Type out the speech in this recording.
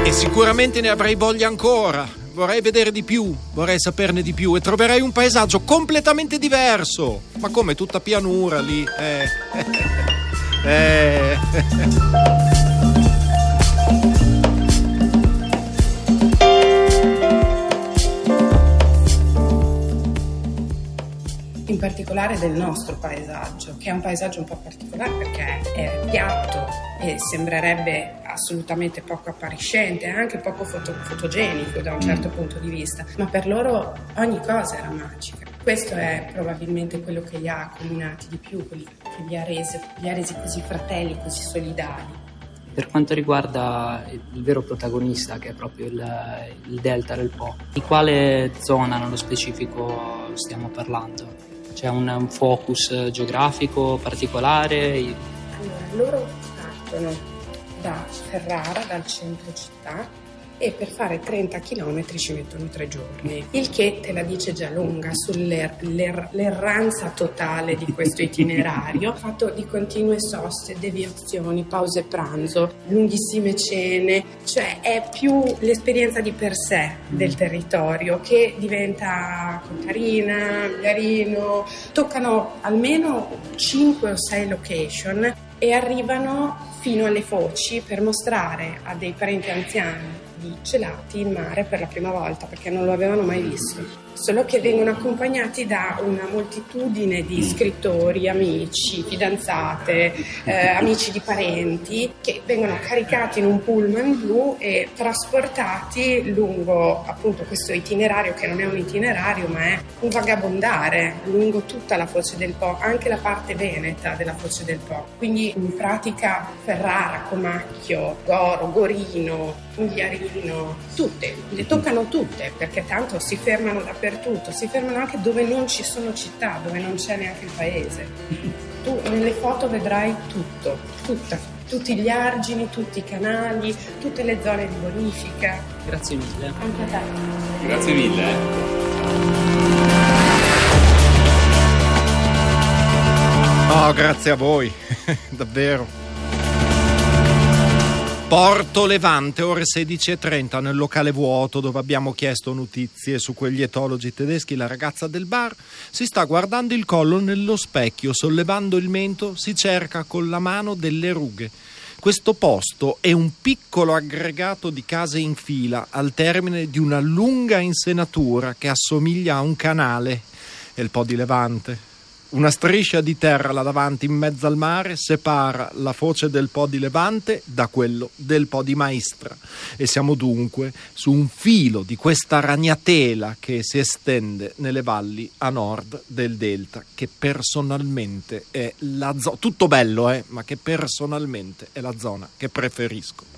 E sicuramente ne avrei voglia ancora. Vorrei vedere di più, vorrei saperne di più e troverei un paesaggio completamente diverso. Ma come, tutta pianura lì? In particolare del nostro paesaggio, che è un paesaggio un po' particolare perché è piatto e sembrerebbe assolutamente poco appariscente, anche poco fotogenico da un certo punto di vista, ma per loro ogni cosa era magica. Questo è probabilmente quello che li ha accomunati di più, che li ha resi così fratelli, così solidali. Per quanto riguarda il vero protagonista, che è proprio il delta del Po, di quale zona nello specifico stiamo parlando? C'è un focus geografico particolare? Allora, loro partono da Ferrara, dal centro città, e per fare 30 km ci mettono 3 giorni, il che te la dice già lunga sull'erranza totale di questo itinerario, fatto di continue soste, deviazioni, pause pranzo, lunghissime cene, cioè è più l'esperienza di per sé del territorio che diventa Contarina, Migliarino, toccano almeno 5 o 6 location e arrivano fino alle foci per mostrare a dei parenti anziani di celati il mare per la prima volta, perché non lo avevano mai visto. Solo che vengono accompagnati da una moltitudine di scrittori, amici, fidanzate, amici di parenti, che vengono caricati in un pullman blu e trasportati lungo appunto questo itinerario, che non è un itinerario ma è un vagabondare lungo tutta la foce del Po, anche la parte veneta della foce del Po. Quindi in pratica Ferrara, Comacchio, Goro, Gorino, Migliarino, tutte, le toccano tutte, perché tanto si fermano dappertutto, si fermano anche dove non ci sono città, dove non c'è neanche il paese. Tu nelle foto vedrai tutto, tutti gli argini, tutti i canali, tutte le zone di bonifica. Grazie mille. Anche a te. Grazie mille. Oh, grazie a voi, davvero. Porto Levante, ore 16:30, nel locale vuoto dove abbiamo chiesto notizie su quegli etologi tedeschi. La ragazza del bar si sta guardando il collo nello specchio, sollevando il mento, si cerca con la mano delle rughe. Questo posto è un piccolo aggregato di case in fila al termine di una lunga insenatura che assomiglia a un canale. È il Po di Levante. Una striscia di terra là davanti in mezzo al mare separa la foce del Po di Levante da quello del Po di Maistra e siamo dunque su un filo di questa ragnatela che si estende nelle valli a nord del delta, che personalmente è la zona, tutto bello ma che personalmente è la zona che preferisco.